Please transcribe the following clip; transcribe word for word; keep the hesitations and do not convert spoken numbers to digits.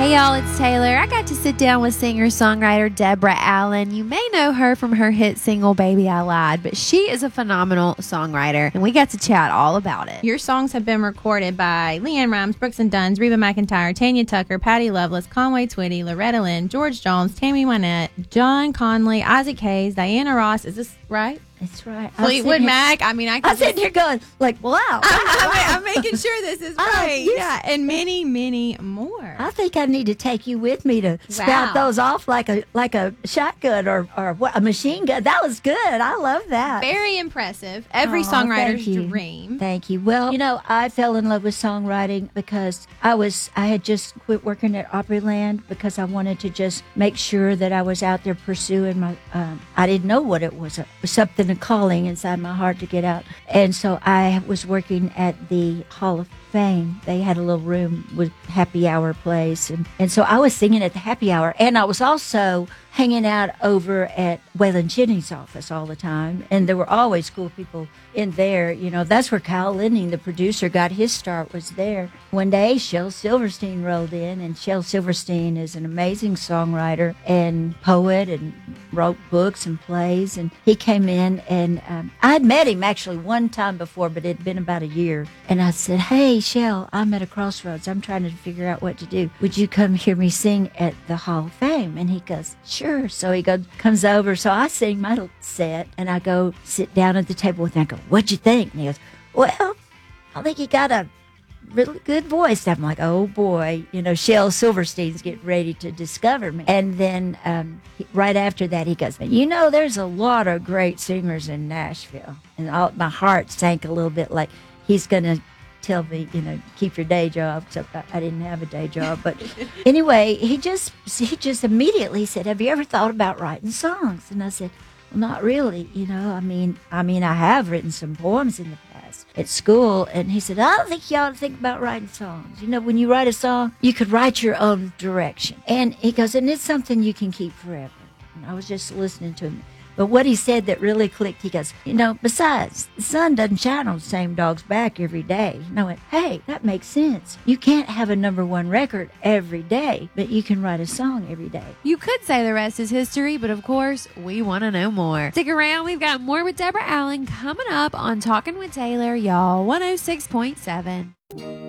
Hey y'all, it's Taylor. I got to sit down with singer-songwriter Deborah Allen. You may know her from her hit single Baby I Lied, but she is a phenomenal songwriter, and we got to chat all about it. Your songs have been recorded by LeAnn Rimes, Brooks and Dunns, Reba McEntire, Tanya Tucker, Patty Loveless, Conway Twitty, Loretta Lynn, George Jones, Tammy Wynette, John Conley, Isaac Hayes, Diana Ross. Is this right? That's right. Fleetwood Mac. I mean, I I'm sitting here going, like, wow. I'm, I'm, I'm making sure this is Oh, right. you- Yeah, and many, many more. I think I need to take you with me to spout Wow. those off like a like a shotgun or, or what, a machine gun. That was good. I love that. Very impressive. Every Aw, songwriter's thank you. dream. Thank you. Well, you know, I fell in love with songwriting because I was I had just quit working at Opryland because I wanted to just make sure that I was out there pursuing my. Um, I didn't know what it was. It was something, a calling inside my heart to get out, and so I was working at the Hall of Fame. They had a little room with happy hour place, and and so I was singing at the happy hour, and I was also hanging out over at Waylon Jennings' office all the time, and there were always cool people in there. You know, that's where Kyle Linding, the producer, got his start, was there. One day, Shel Silverstein rolled in, and Shel Silverstein is an amazing songwriter and poet and wrote books and plays, and he came in, and um, I had met him actually one time before, but it had been about a year, and I said, hey, Shel, I'm at a crossroads. I'm trying to figure out what to do. Would you come hear me sing at the Hall of Fame? And he goes, sure. So he goes, comes over. So I sing my little set, and I go sit down at the table with him. I go, what'd you think? And he goes, well, I think you got a really good voice. I'm like, oh boy, you know, Shel Silverstein's getting ready to discover me. And then um, he, right after that, he goes, you know, there's a lot of great singers in Nashville. And all, my heart sank a little bit, like he's going to tell me, you know, keep your day job, except I, I didn't have a day job. But anyway, he just he just immediately said, have you ever thought about writing songs? And I said, well, not really, you know. I mean, I mean, I have written some poems in the past at school. And he said, I don't think you ought to think about writing songs. You know, when you write a song, you could write your own direction. And he goes, and it's something you can keep forever. And I was just listening to him. But what he said that really clicked, he goes, you know, besides, the sun doesn't shine on the same dog's back every day. And I went, hey, that makes sense. You can't have a number one record every day, but you can write a song every day. You could say the rest is history, but of course, we want to know more. Stick around. We've got more with Deborah Allen coming up on Talking with Taylor, y'all, one oh six point seven.